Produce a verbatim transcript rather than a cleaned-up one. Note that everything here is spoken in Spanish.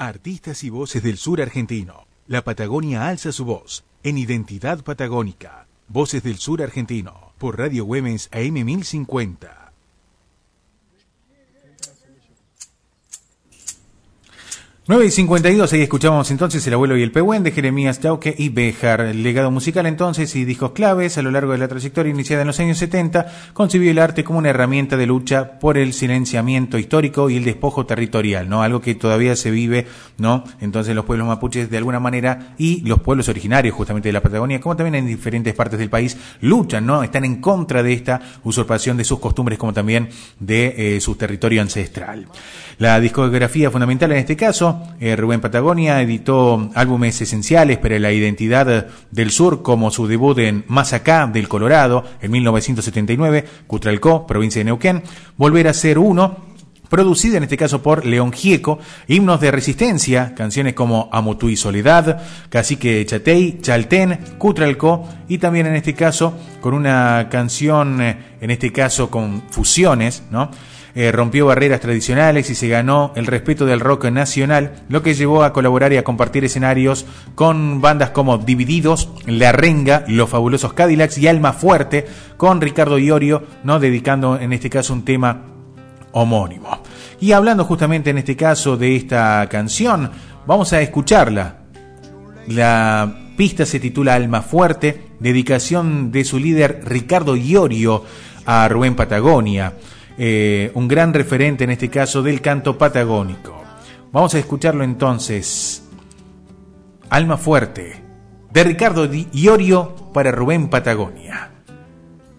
Artistas y voces del sur argentino. La Patagonia alza su voz en Identidad Patagónica. Voces del sur argentino. Por Radio Güemes A M mil cincuenta. nueve y cincuenta y dos, ahí escuchamos entonces El abuelo y el pehuen de Jeremías Jauque y Béjar. Legado musical entonces y discos claves a lo largo de la trayectoria iniciada en los años setenta, concibió el arte como una herramienta de lucha por el silenciamiento histórico y el despojo territorial, ¿no? Algo que todavía se vive, ¿no? Entonces los pueblos mapuches de alguna manera y los pueblos originarios justamente de la Patagonia, como también en diferentes partes del país, luchan, ¿no? Están en contra de esta usurpación de sus costumbres como también de eh, su territorio ancestral. La discografía fundamental en este caso, Eh, Rubén Patagonia editó álbumes esenciales para la identidad del sur, como su debut en Más Acá del Colorado en mil novecientos setenta y nueve, Cutralcó, provincia de Neuquén, Volver a ser uno, producida en este caso por León Gieco, himnos de resistencia, canciones como Amutú y Soledad, Cacique Chatey, Chaltén, Cutralcó, y también en este caso con una canción, en este caso con fusiones, ¿no? Eh, rompió barreras tradicionales y se ganó el respeto del rock nacional, lo que llevó a colaborar y a compartir escenarios con bandas como Divididos, La Renga, Los Fabulosos Cadillacs y Alma Fuerte, con Ricardo Iorio, ¿no? Dedicando en este caso un tema homónimo. Y hablando justamente en este caso de esta canción, vamos a escucharla. La pista se titula Alma Fuerte, dedicación de su líder Ricardo Iorio a Rubén Patagonia. Eh, un gran referente en este caso del canto patagónico. Vamos a escucharlo entonces. Alma Fuerte, de Ricardo Iorio para Rubén Patagonia.